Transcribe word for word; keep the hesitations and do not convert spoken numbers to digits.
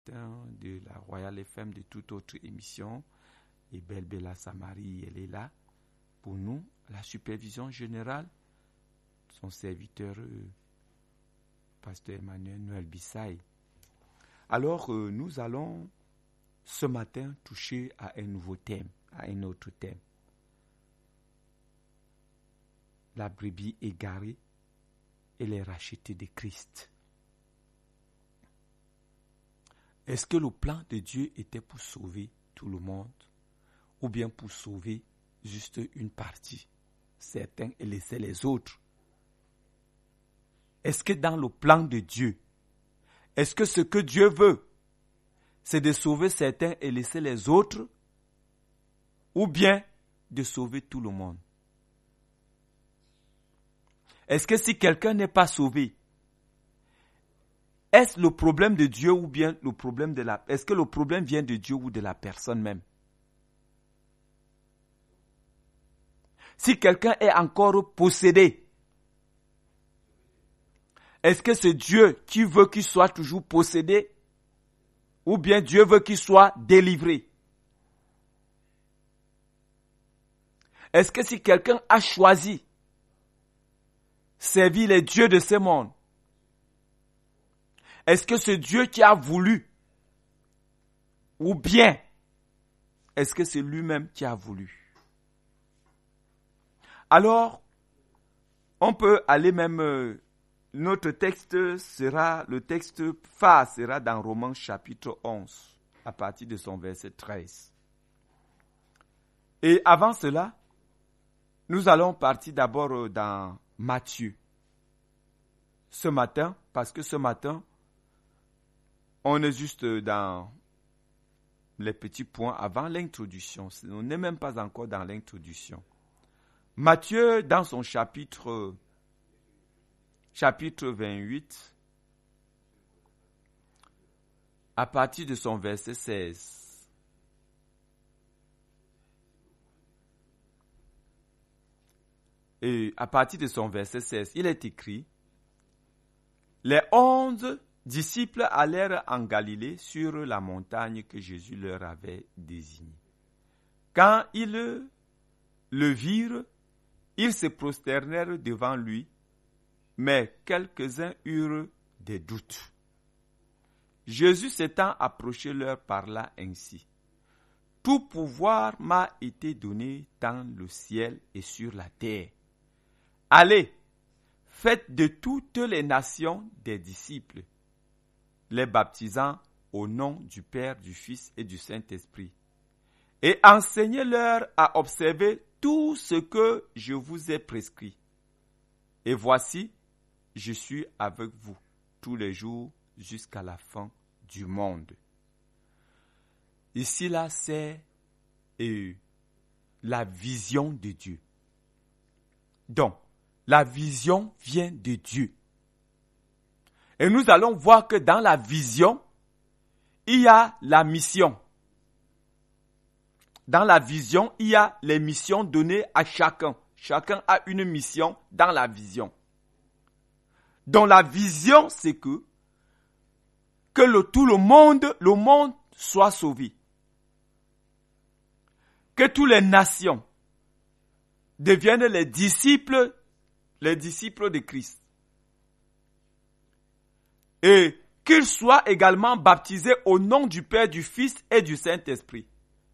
matin de la Royal F M, de toute autre émission. Et Belle Bella Samarie, elle est là pour nous. La supervision générale, son serviteur, euh, Pasteur Emmanuel Noël Bissaï. Alors, euh, nous allons ce matin toucher à un nouveau thème, à un autre thème. La brebis égarée et les rachetés de Christ. Est-ce que le plan de Dieu était pour sauver tout le monde ou bien pour sauver juste une partie, certains, et laisser les autres? Est-ce que dans le plan de Dieu, est-ce que ce que Dieu veut, c'est de sauver certains et laisser les autres, ou bien de sauver tout le monde? Est-ce que si quelqu'un n'est pas sauvé, est-ce le problème de Dieu ou bien le problème de la... Est-ce que le problème vient de Dieu ou de la personne même? Si quelqu'un est encore possédé, est-ce que c'est Dieu qui veut qu'il soit toujours possédé ou bien Dieu veut qu'il soit délivré? Est-ce que si quelqu'un a choisi servir les dieux de ce monde, est-ce que c'est Dieu qui a voulu ou bien est-ce que c'est lui-même qui a voulu? Alors, on peut aller même, euh, notre texte sera, le texte phare sera dans Romains chapitre onze, à partir de son verset treize. Et avant cela, nous allons partir d'abord dans Matthieu. Ce matin, parce que ce matin, on est juste dans les petits points avant l'introduction. On n'est même pas encore dans l'introduction. Matthieu, dans son chapitre, chapitre vingt-huit, à partir de son verset seize. Et à partir de son verset seize, il est écrit: les onze disciples allèrent en Galilée sur la montagne que Jésus leur avait désignée. Quand ils le virent, ils se prosternèrent devant lui, mais quelques-uns eurent des doutes. Jésus s'étant approché leur parla ainsi: tout pouvoir m'a été donné dans le ciel et sur la terre. Allez, faites de toutes les nations des disciples, les baptisant au nom du Père, du Fils et du Saint-Esprit, et enseignez-leur à observer tout ce que je vous ai prescrit. Et voici, je suis avec vous tous les jours jusqu'à la fin du monde. Ici, là, c'est euh, la vision de Dieu. Donc, la vision vient de Dieu. Et nous allons voir que dans la vision, il y a la mission. Dans la vision, il y a les missions données à chacun. Chacun a une mission dans la vision. Dans la vision, c'est que, que le, tout le monde, le monde soit sauvé. Que toutes les nations deviennent les disciples, les disciples de Christ. Et qu'ils soient également baptisés au nom du Père, du Fils et du Saint-Esprit.